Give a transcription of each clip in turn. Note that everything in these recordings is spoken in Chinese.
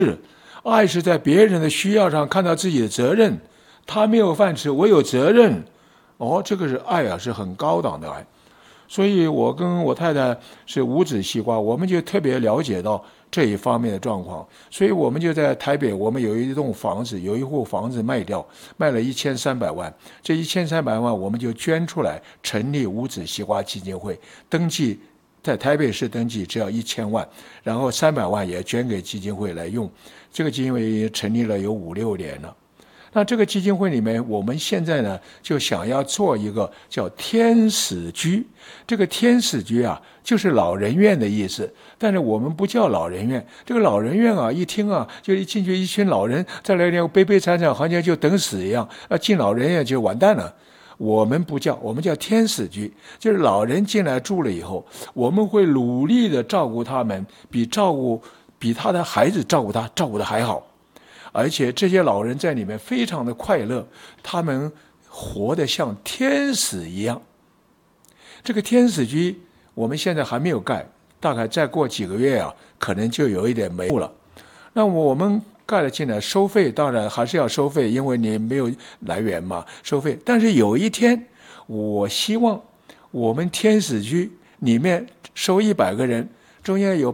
爱是在别人的需要上看到自己的责任，他没有饭吃，我有责任。这个是爱啊，是很高档的爱。所以我跟我太太是五指西瓜，我们就特别了解到这一方面的状况，所以我们就在台北，我们有一栋房子，有一户房子卖掉，卖了1300万，这1300万我们就捐出来，成立五指西瓜基金会，登记在台北市登记只要1000万，然后300万也捐给基金会来用。这个基金会成立了有5-6年了。那这个基金会里面，我们现在呢就想要做一个叫天使居。这个天使居啊，就是老人院的意思，但是我们不叫老人院。这个老人院啊，一听啊，就一进去一群老人在那里悲悲惨惨，好像就等死一样。进老人院就完蛋了。我们不叫，我们叫天使居，就是老人进来住了以后，我们会努力的照顾他们，比他的孩子照顾的还好。而且这些老人在里面非常的快乐，他们活得像天使一样。这个天使居我们现在还没有盖，大概再过几个月啊，可能就有一点眉目了。那我们盖了进来，收费当然还是要收费，因为你没有来源嘛，收费。但是有一天，我希望我们天使居里面收100个人，中间有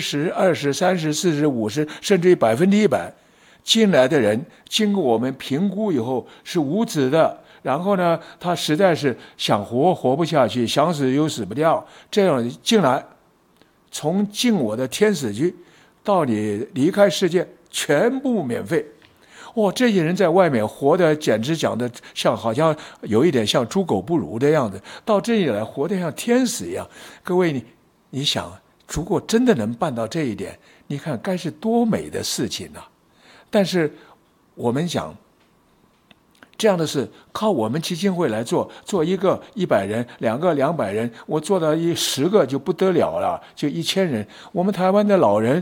10%、20%、30%、40%、50%，甚至于100%。进来的人经过我们评估以后是无指的，然后呢，他实在是想活不下去，想死又死不掉，这样进来，从进我的天使居到你离开世界全部免费。这些人在外面活得简直讲的好像有一点像猪狗不如的样子，到这里来活得像天使一样。各位，你想，如果真的能办到这一点，你看该是多美的事情啊！但是我们讲这样的事靠我们基金会来做一个100人，2个200人，我做到10个就不得了了，就1000人。我们台湾的老人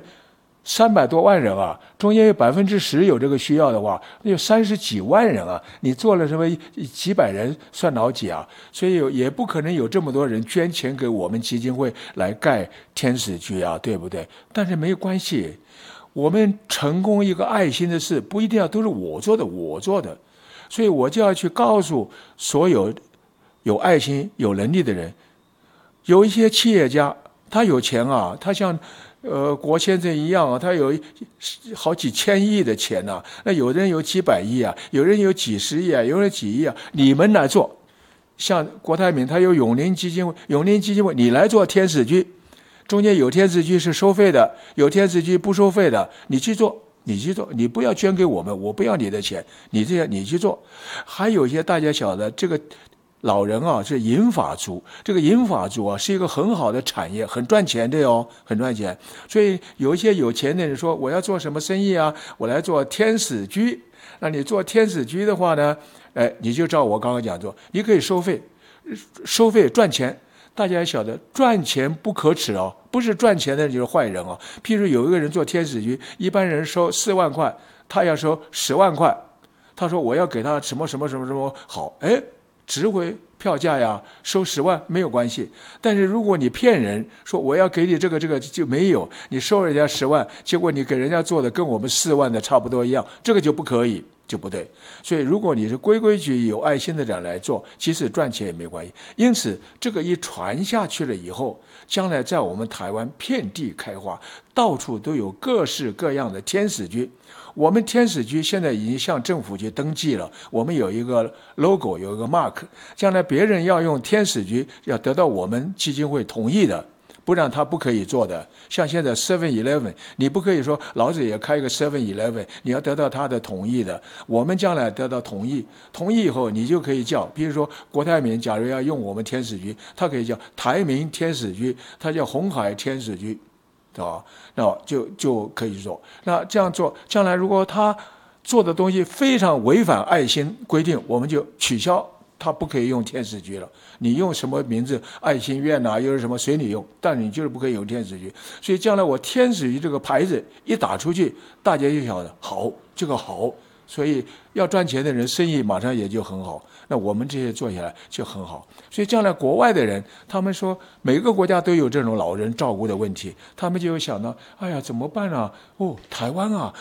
300多万人啊，中间有10%有这个需要的话，那有30几万人啊，你做了什么几百人算老几啊？所以也不可能有这么多人捐钱给我们基金会来盖天使居啊，对不对？但是没有关系，我们成功一个爱心的事，不一定要都是我做的，所以我就要去告诉所有有爱心、有能力的人。有一些企业家，他有钱啊，他像郭先生一样啊，他有好几千亿的钱啊，那有人有几百亿啊，有人有几十亿啊，有人几亿啊，你们来做。像郭台铭，他有永龄基金会，你来做天使居。中间有天使居是收费的，有天使居不收费的，你去做，你不要捐给我们，我不要你的钱，你去做。还有一些大家晓得，这个老人啊是银发族，这个银发族啊是一个很好的产业，很赚钱的哟，很赚钱。所以有一些有钱的人说，我要做什么生意啊？我来做天使居。那你做天使居的话呢，你就照我刚刚讲做，你可以收费赚钱。大家也晓得，赚钱不可耻哦，不是赚钱的人就是坏人哦。譬如有一个人做天使居，一般人收4万块，他要收10万块，他说我要给他什么好，值回票价呀，收10万没有关系。但是如果你骗人说我要给你这个就没有，你收人家10万，结果你给人家做的跟我们4万的差不多一样，这个就不可以，就不对。所以如果你是规规矩矩有爱心的人来做，即使赚钱也没关系。因此这个一传下去了以后，将来在我们台湾遍地开花，到处都有各式各样的天使居。我们天使居现在已经向政府去登记了，我们有一个 logo， 有一个 mark， 将来别人要用天使居要得到我们基金会同意的，不然他不可以做的。像现在 7-Eleven， 你不可以说老子也开一个 7-Eleven， 你要得到他的同意的。我们将来得到同意以后，你就可以叫，比如说郭台铭假如要用我们天使居，他可以叫台铭天使居，他叫鸿海天使居，对吧？那就可以做。那这样做，将来如果他做的东西非常违反爱心规定，我们就取消，他不可以用天使居了。你用什么名字，爱心院又是什么，随你用，但你就是不可以用天使居。所以将来我天使居这个牌子一打出去，大家就晓得好，这个好。所以要赚钱的人生意马上也就很好，那我们这些做下来就很好。所以将来国外的人，他们说每个国家都有这种老人照顾的问题，他们就想到，哎呀怎么办啊？台湾啊